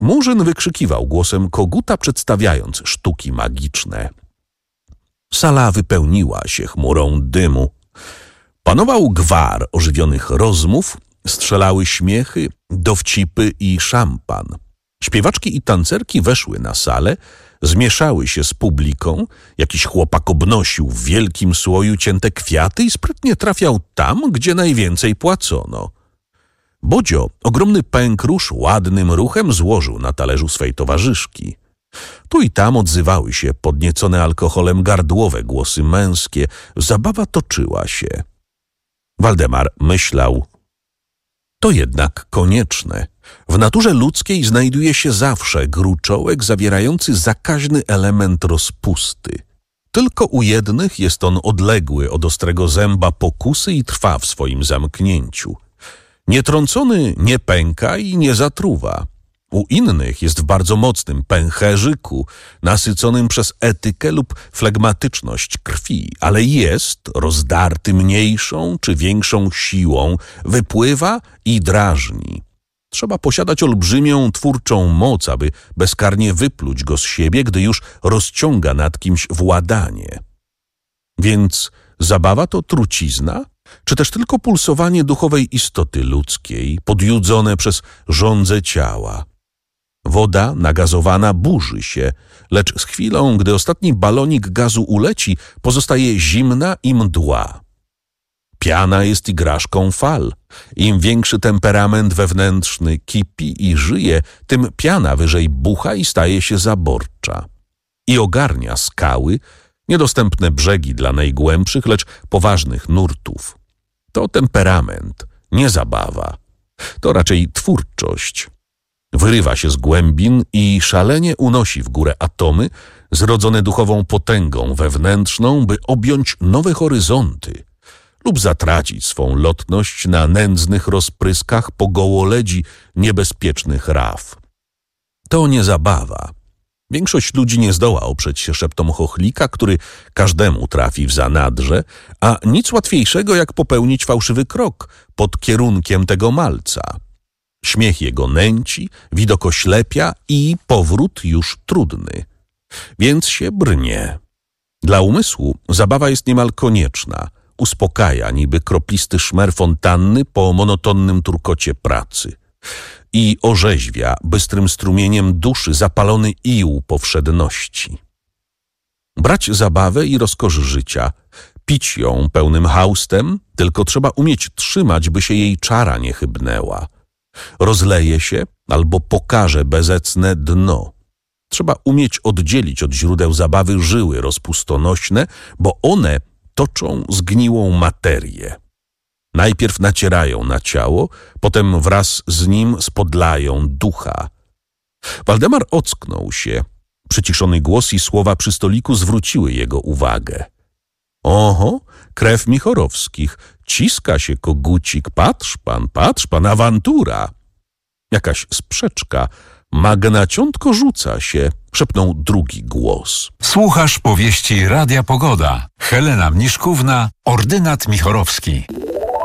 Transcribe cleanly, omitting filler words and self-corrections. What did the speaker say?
Murzyn wykrzykiwał głosem koguta, przedstawiając sztuki magiczne. Sala wypełniła się chmurą dymu. Panował gwar ożywionych rozmów, strzelały śmiechy, dowcipy i szampan. Śpiewaczki i tancerki weszły na salę, zmieszały się z publiką, jakiś chłopak obnosił w wielkim słoju cięte kwiaty i sprytnie trafiał tam, gdzie najwięcej płacono. Bodzio ogromny pęk róż ładnym ruchem złożył na talerzu swej towarzyszki. Tu i tam odzywały się podniecone alkoholem gardłowe głosy męskie. Zabawa toczyła się. Waldemar myślał: to jednak konieczne. W naturze ludzkiej znajduje się zawsze gruczołek zawierający zakaźny element rozpusty. Tylko u jednych jest on odległy od ostrego zęba pokusy i trwa w swoim zamknięciu. Nietrącony nie pęka i nie zatruwa. U innych jest w bardzo mocnym pęcherzyku, nasyconym przez etykę lub flegmatyczność krwi, ale jest rozdarty mniejszą czy większą siłą, wypływa i drażni. Trzeba posiadać olbrzymią twórczą moc, aby bezkarnie wypluć go z siebie, gdy już rozciąga nad kimś władanie. Więc zabawa to trucizna, czy też tylko pulsowanie duchowej istoty ludzkiej, podjudzone przez żądzę ciała? Woda nagazowana burzy się, lecz z chwilą, gdy ostatni balonik gazu uleci, pozostaje zimna i mdła. Piana jest igraszką fal. Im większy temperament wewnętrzny kipi i żyje, tym piana wyżej bucha i staje się zaborcza. I ogarnia skały, niedostępne brzegi dla najgłębszych, lecz poważnych nurtów. To temperament, nie zabawa. To raczej twórczość. Wyrywa się z głębin i szalenie unosi w górę atomy, zrodzone duchową potęgą wewnętrzną, by objąć nowe horyzonty lub zatracić swą lotność na nędznych rozpryskach po gołoledzi niebezpiecznych raf. To nie zabawa. Większość ludzi nie zdoła oprzeć się szeptom chochlika, który każdemu trafi w zanadrze, a nic łatwiejszego jak popełnić fałszywy krok pod kierunkiem tego malca. Śmiech jego nęci, widok oślepia i powrót już trudny. Więc się brnie. Dla umysłu zabawa jest niemal konieczna. Uspokaja niby kroplisty szmer fontanny po monotonnym turkocie pracy. I orzeźwia bystrym strumieniem duszy zapalony ił powszedności. Brać zabawę i rozkosz życia, pić ją pełnym haustem, tylko trzeba umieć trzymać, by się jej czara nie chybnęła. Rozleje się albo pokaże bezecne dno. Trzeba umieć oddzielić od źródeł zabawy żyły rozpustonośne, bo one toczą zgniłą materię. Najpierw nacierają na ciało, potem wraz z nim spodlają ducha. Waldemar ocknął się. Przyciszony głos i słowa przy stoliku zwróciły jego uwagę. Oho, krew Michorowskich, ciska się kogucik, patrz pan, awantura. Jakaś sprzeczka, magnaciątko rzuca się, szepnął drugi głos. Słuchasz powieści Radia Pogoda. Helena Mniszkówna, ordynat Michorowski.